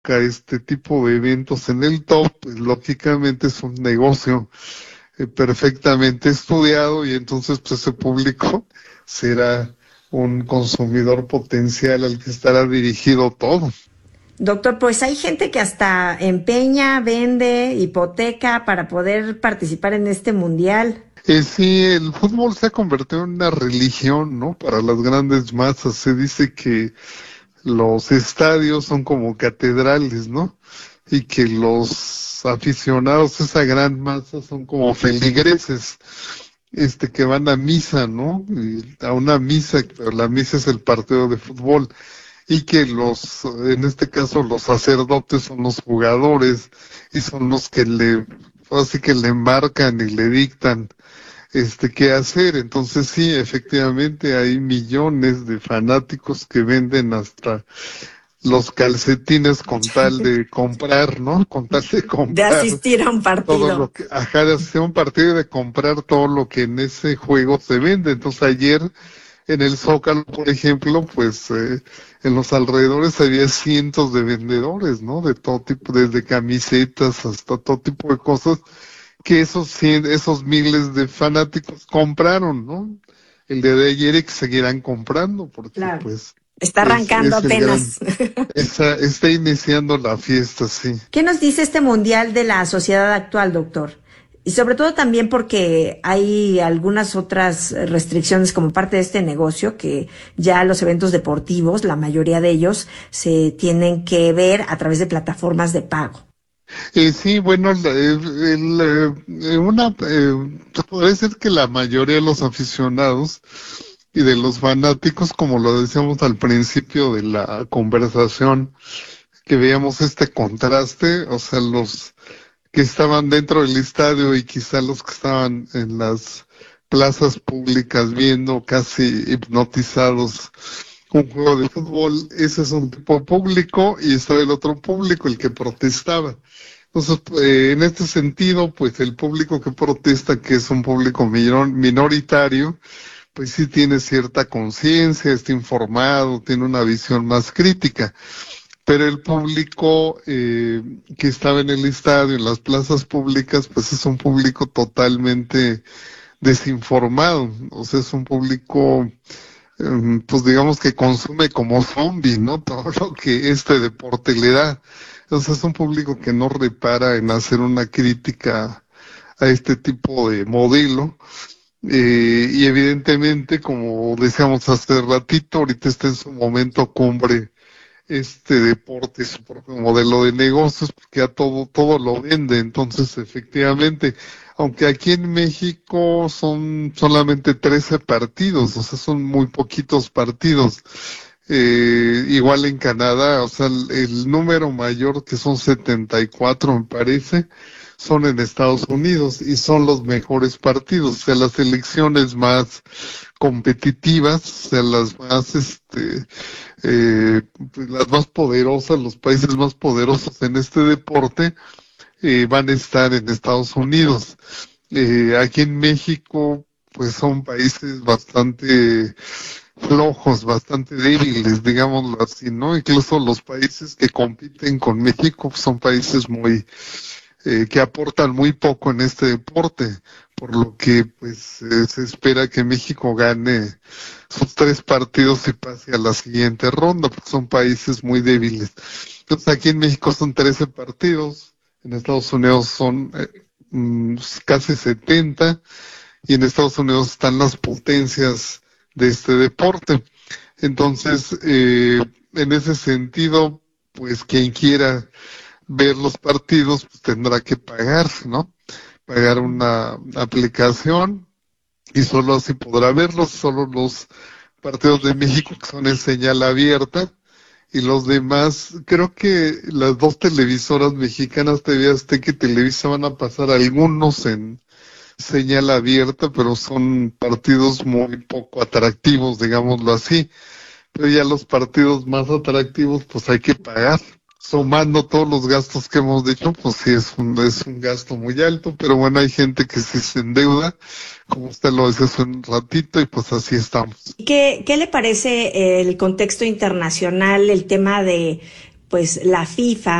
este tipo de eventos en el top, pues lógicamente es un negocio perfectamente estudiado y entonces pues ese público será un consumidor potencial al que estará dirigido todo. Doctor, pues hay gente que hasta empeña, vende, hipoteca para poder participar en este mundial. Sí, el fútbol se ha convertido en una religión, ¿no? Para las grandes masas. Se dice que los estadios son como catedrales, ¿no? Y que los aficionados, esa gran masa, son como feligreses, que van a misa, ¿no? Y a una misa, pero la misa es el partido de fútbol. Y que en este caso, los sacerdotes son los jugadores y son los que así que le marcan y le dictan qué hacer. Entonces sí, efectivamente hay millones de fanáticos que venden hasta los calcetines con tal de comprar, ¿no? Con tal de De comprar asistir a un todo partido. lo que, ajá, de hacer un partido y de comprar todo lo que en ese juego se vende. Entonces ayer en el Zócalo, por ejemplo, pues en los alrededores había cientos de vendedores, ¿no? De todo tipo, desde camisetas hasta todo tipo de cosas que esos miles de fanáticos compraron, ¿no? El día de ayer y que seguirán comprando, porque Claro. pues Está arrancando es el gran, apenas. está iniciando la fiesta, sí. ¿Qué nos dice este mundial de la sociedad actual, doctor? Y sobre todo también porque hay algunas otras restricciones como parte de este negocio que ya los eventos deportivos, la mayoría de ellos, se tienen que ver a través de plataformas de pago. Sí, bueno, se podría decir que la mayoría de los aficionados y de los fanáticos, como lo decíamos al principio de la conversación, que veíamos este contraste, o sea, los que estaban dentro del estadio y quizá los que estaban en las plazas públicas viendo casi hipnotizados un juego de fútbol, ese es un tipo de público y estaba el otro público, el que protestaba. Entonces, en este sentido, pues el público que protesta, que es un público minoritario, pues sí tiene cierta conciencia, está informado, tiene una visión más crítica. Pero el público que estaba en el estadio, en las plazas públicas, pues es un público totalmente desinformado. O sea, es un público, pues digamos que consume como zombie, ¿no? Todo lo que este deporte le da. Entonces es un público que no repara en hacer una crítica a este tipo de modelo. Y evidentemente, como decíamos hace ratito, ahorita está en su momento cumbre este deporte, su propio modelo de negocios, porque a todo lo vende. Entonces, efectivamente, aunque aquí en México son solamente 13 partidos, o sea, son muy poquitos partidos. Igual en Canadá, o sea, el número mayor, que son 74 me parece, son en Estados Unidos y son los mejores partidos, o sea, las elecciones más competitivas, o sea, las más, pues las más poderosas, los países más poderosos en este deporte, van a estar en Estados Unidos. Aquí en México, pues son países bastante flojos, bastante débiles, digámoslo así, ¿no? Incluso los países que compiten con México pues, son países que aportan muy poco en este deporte, por lo que pues se espera que México gane sus 3 partidos y pase a la siguiente ronda, porque son países muy débiles. Entonces aquí en México son 13 partidos, en Estados Unidos son casi 70 y en Estados Unidos están las potencias de este deporte. Entonces, en ese sentido, pues quien quiera ver los partidos pues, tendrá que pagar, ¿no? Pagar una aplicación y solo así podrá verlos, solo los partidos de México que son en señal abierta y los demás, creo que las dos televisoras mexicanas, TV Azteca y Televisa, van a pasar algunos en señal abierta, pero son partidos muy poco atractivos, digámoslo así. Pero ya los partidos más atractivos, pues hay que pagar. Sumando todos los gastos que hemos dicho, pues sí es un gasto muy alto, pero bueno, hay gente que sí se endeuda, como usted lo decía hace un ratito, y pues así estamos. ¿Qué le parece el contexto internacional, el tema de pues la FIFA